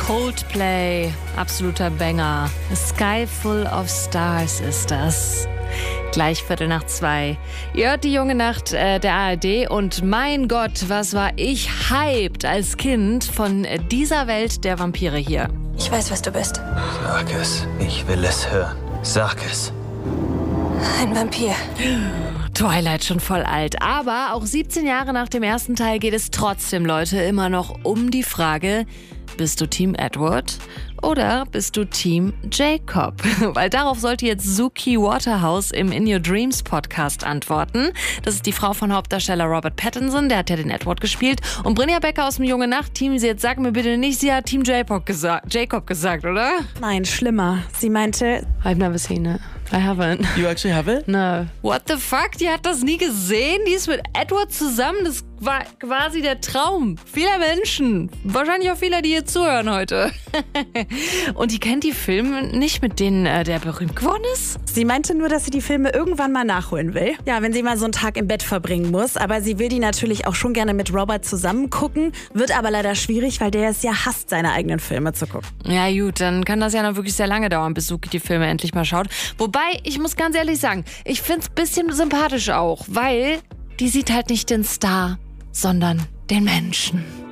Coldplay, absoluter Banger. A Sky Full of Stars ist das. Gleich 1:15. Ihr hört die junge Nacht der ARD und mein Gott, was war ich hyped als Kind von dieser Welt der Vampire hier. Ich weiß, was du bist. Sag es. Ich will es hören. Sag es. Ein Vampir. Twilight schon voll alt, aber auch 17 Jahre nach dem ersten Teil geht es trotzdem, Leute, immer noch um die Frage, bist du Team Edward oder bist du Team Jacob? Weil darauf sollte jetzt Suki Waterhouse im In Your Dreams Podcast antworten. Das ist die Frau von Hauptdarsteller Robert Pattinson, der hat ja den Edward gespielt. Und Brynja Becker aus dem Junge Nacht Team, jetzt sag mir bitte nicht, sie hat Team Jacob gesagt, oder? Nein, schlimmer. Sie meinte... I've never seen it. I haven't. You actually have it? No. What the fuck? Die hat das nie gesehen? Die ist mit Edward zusammen? Das war quasi der Traum vieler Menschen. Wahrscheinlich auch vieler, die hier zuhören heute. Und die kennt die Filme nicht, mit denen der berühmt geworden ist? Sie meinte nur, dass sie die Filme irgendwann mal nachholen will. Ja, wenn sie mal so einen Tag im Bett verbringen muss. Aber sie will die natürlich auch schon gerne mit Robert zusammen gucken. Wird aber leider schwierig, weil der es ja hasst, seine eigenen Filme zu gucken. Ja gut, dann kann das ja noch wirklich sehr lange dauern, bis Suki die Filme endlich mal schaut. Wobei, ich muss ganz ehrlich sagen, ich find's ein bisschen sympathisch auch, weil die sieht halt nicht den Star, sondern den Menschen.